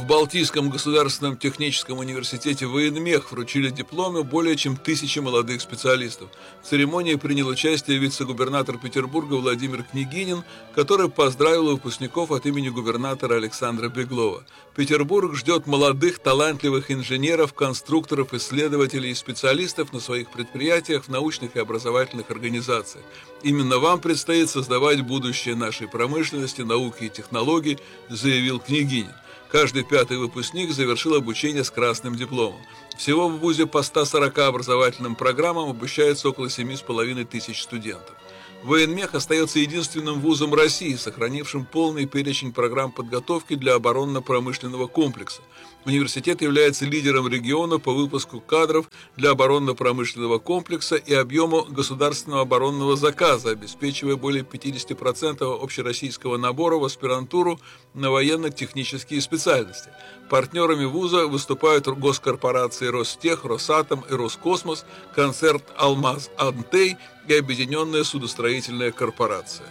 В Балтийском государственном техническом университете военмех вручили дипломы более чем 1000 молодых специалистов. В церемонии принял участие вице-губернатор Петербурга Владимир Княгинин, который поздравил выпускников от имени губернатора Александра Беглова. Петербург ждет молодых, талантливых инженеров, конструкторов, исследователей и специалистов на своих предприятиях в научных и образовательных организациях. Именно вам предстоит создавать будущее нашей промышленности, науки и технологий, заявил Княгинин. Каждый 5-й выпускник завершил обучение с красным дипломом. Всего в вузе по 140 образовательным программам обучается около 7500 студентов. Военмех остается единственным вузом России, сохранившим полный перечень программ подготовки для оборонно-промышленного комплекса. Университет является лидером региона по выпуску кадров для оборонно-промышленного комплекса и объему государственного оборонного заказа, обеспечивая более 50% общероссийского набора в аспирантуру на военно-технические специальности. Партнерами вуза выступают госкорпорации Ростех, Росатом и Роскосмос, концерн «Алмаз-Антей» и Объединенная судостроительная корпорация.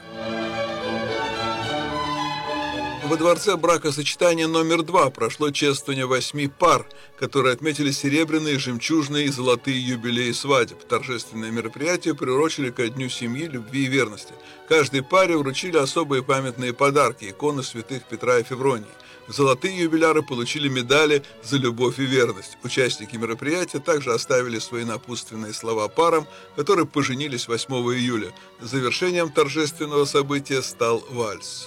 Во дворце бракосочетания номер 2 прошло чествование 8 пар, которые отметили серебряные, жемчужные и золотые юбилеи свадеб. Торжественное мероприятие приурочили ко Дню семьи, любви и верности. Каждой паре вручили особые памятные подарки – иконы святых Петра и Февронии. Золотые юбиляры получили медали за любовь и верность. Участники мероприятия также оставили свои напутственные слова парам, которые поженились 8 июля. Завершением торжественного события стал вальс.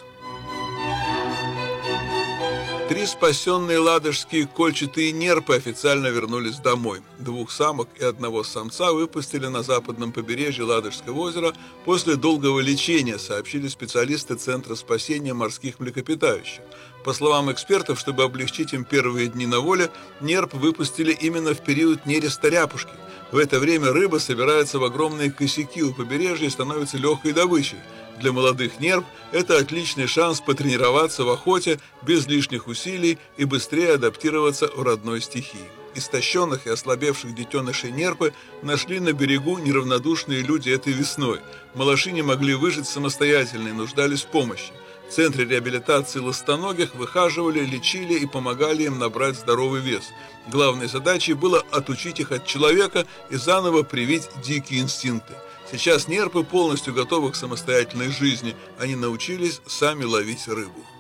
3 спасенные ладожские кольчатые нерпы официально вернулись домой. 2 самок и 1 самца выпустили на западном побережье Ладожского озера после долгого лечения, сообщили специалисты Центра спасения морских млекопитающих. По словам экспертов, чтобы облегчить им первые дни на воле, нерп выпустили именно в период нереста ряпушки. В это время рыба собирается в огромные косяки у побережья и становится легкой добычей. Для молодых нерп это отличный шанс потренироваться в охоте без лишних усилий и быстрее адаптироваться в родной стихии. Истощенных и ослабевших детенышей нерпы нашли на берегу неравнодушные люди этой весной. Малыши не могли выжить самостоятельно и нуждались в помощи. В Центре реабилитации ластоногих выхаживали, лечили и помогали им набрать здоровый вес. Главной задачей было отучить их от человека и заново привить дикие инстинкты. Сейчас нерпы полностью готовы к самостоятельной жизни. Они научились сами ловить рыбу.